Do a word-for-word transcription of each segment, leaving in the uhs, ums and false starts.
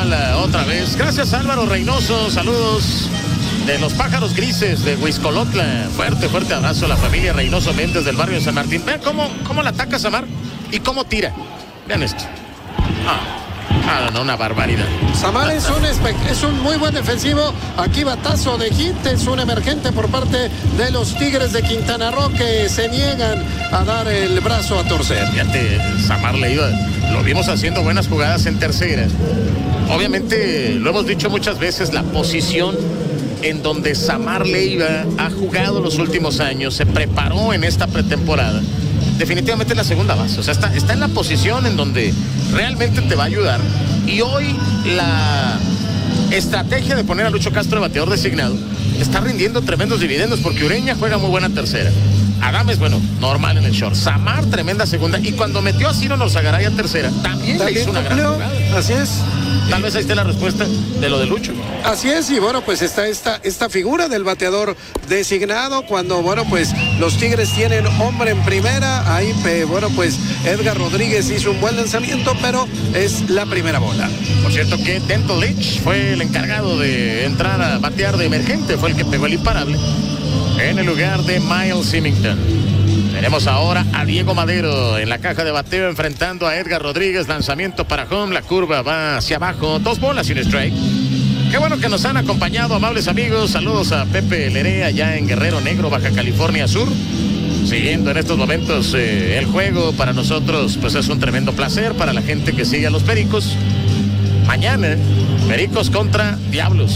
bala otra vez. Gracias, Álvaro Reynoso. Saludos de los pájaros grises de Huixcolotla. Fuerte, fuerte abrazo a la familia Reynoso Méndez del barrio de San Martín. Vean cómo, cómo la ataca Samar y cómo tira. Vean esto. Ah. Ah, no, una barbaridad. Samar es un, es un muy buen defensivo. Aquí batazo de hit, es un emergente por parte de los Tigres de Quintana Roo que se niegan a dar el brazo a torcer. Fíjate, Samar Leiva, lo vimos haciendo buenas jugadas en tercera. Obviamente, lo hemos dicho muchas veces, la posición en donde Samar Leiva ha jugado los últimos años, se preparó en esta pretemporada. Definitivamente es la segunda base, o sea, está, está en la posición en donde realmente te va a ayudar. Y hoy la estrategia de poner a Lucho Castro de bateador designado está rindiendo tremendos dividendos, porque Ureña juega muy buena tercera, Adames, bueno, normal en el short, Samar tremenda segunda, y cuando metió a Ciro Norzagaray a tercera también, también le hizo una gran jugada. Así es. Tal vez ahí esté la respuesta de lo de Lucho. Así es, y bueno, pues está esta, esta figura del bateador designado cuando, bueno, pues los Tigres tienen hombre en primera. Ahí, bueno, pues Edgar Rodríguez hizo un buen lanzamiento, pero es la primera bola. Por cierto que Denton Leach fue el encargado de entrar a batear de emergente, fue el que pegó el imparable en el lugar de Miles Symington. Tenemos ahora a Diego Madero en la caja de bateo enfrentando a Edgar Rodríguez. Lanzamiento para home, la curva va hacia abajo, dos bolas y un strike. Qué bueno que nos han acompañado, amables amigos. Saludos a Pepe Leré allá en Guerrero Negro, Baja California Sur. Siguiendo en estos momentos eh, el juego, para nosotros pues es un tremendo placer, para la gente que sigue a los Pericos. Mañana, Pericos contra Diablos.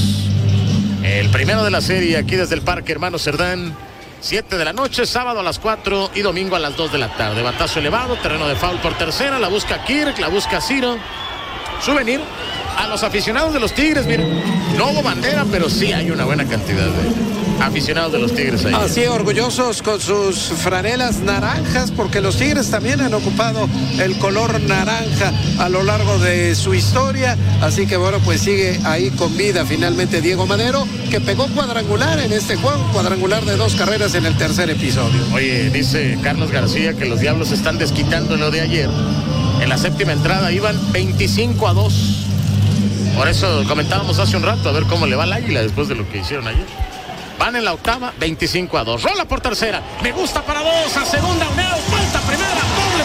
El primero de la serie aquí desde el Parque Hermano Cerdán. siete de la noche, sábado a las cuatro y domingo a las dos de la tarde. Batazo elevado, terreno de foul por tercera, la busca Kirk, la busca Ciro. Souvenir a los aficionados de los Tigres, miren, no hubo bandera, pero sí hay una buena cantidad de aficionados de los Tigres ahí. Así, orgullosos con sus franelas naranjas, porque los Tigres también han ocupado el color naranja a lo largo de su historia. Así que bueno, pues sigue ahí con vida finalmente Diego Madero, que pegó cuadrangular en este juego, cuadrangular de dos carreras en el tercer episodio. Oye, dice Carlos García que los Diablos están desquitando lo de ayer. En la séptima entrada iban veinticinco a dos. Por eso comentábamos hace un rato a ver cómo le va al Águila después de lo que hicieron ayer. Van en la octava, veinticinco a dos. Rola por tercera. Me gusta para dos. A segunda, Uneo. Falta primera. Doble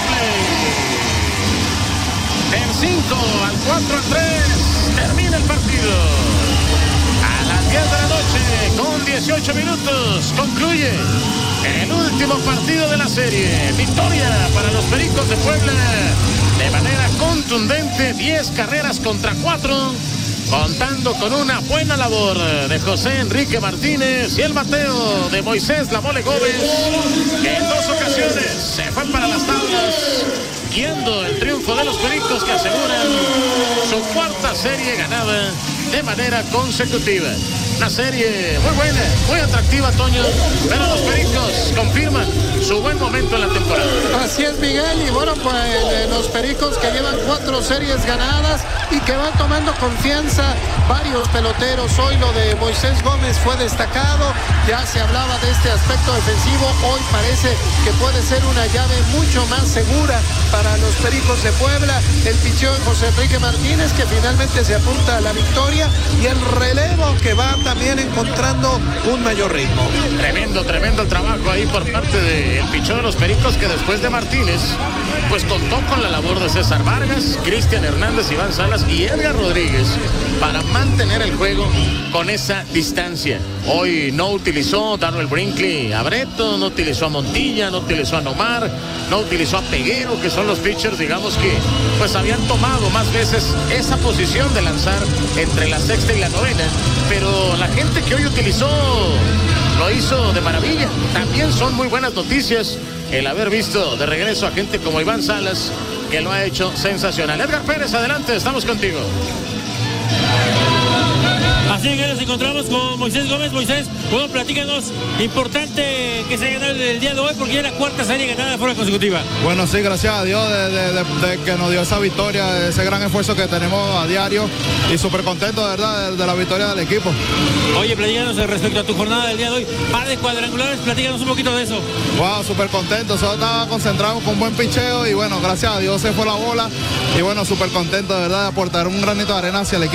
play. En cinco, al cuatro a tres. Termina el partido. A las diez de la noche, con dieciocho minutos, concluye el último partido de la serie. Victoria para los Pericos de Puebla. De manera contundente, diez carreras contra cuatro. Contando con una buena labor de José Enrique Martínez y el bateo de Moisés La Mole Gómez, que en dos ocasiones se fue para las tablas, guiando el triunfo de los Pericos, que aseguran su cuarta serie ganada de manera consecutiva. Una serie muy buena, muy atractiva, Toño, pero los Pericos confirman su buen momento en la temporada. Así es, Miguel, y bueno, pues eh, los Pericos que llevan cuatro series ganadas y que van tomando confianza varios peloteros. Hoy lo de Moisés Gómez fue destacado, ya se hablaba de este aspecto defensivo. Hoy parece que puede ser una llave mucho más segura para los Pericos de Puebla. El picheo de José Enrique Martínez, que finalmente se apunta a la victoria, y el relevo que va también encontrando un mayor ritmo. Tremendo, tremendo el trabajo ahí por parte del picheo de los Pericos, que después de Martínez pues contó con la labor de César Vargas, Cristian Hernández, Iván Salas y Edgar Rodríguez para mantener el juego con esa distancia. Hoy no utilizó Darrell Brinkley a Breto, no utilizó a Montilla, no utilizó a Nomar, no utilizó a Peguero, que son los pitchers, digamos, que pues habían tomado más veces esa posición de lanzar entre la sexta y la novena, pero la gente que hoy utilizó lo hizo de maravilla. También son muy buenas noticias el haber visto de regreso a gente como Iván Salas, que lo ha hecho sensacional. Edgar Pérez, adelante, estamos contigo. Así que nos encontramos con Moisés Gómez. Moisés, bueno, platícanos, importante que se haya ganado el día de hoy, porque ya es la cuarta serie ganada de forma consecutiva. Bueno, sí, gracias a Dios de, de, de, de que nos dio esa victoria, ese gran esfuerzo que tenemos a diario, y súper contento, de verdad, de, de la victoria del equipo. Oye, platícanos respecto a tu jornada del día de hoy, par de cuadrangulares, platícanos un poquito de eso. Wow, súper contento, solo estaba concentrado con buen picheo, y bueno, gracias a Dios se fue la bola, y bueno, súper contento, de verdad, de aportar un granito de arena hacia el equipo.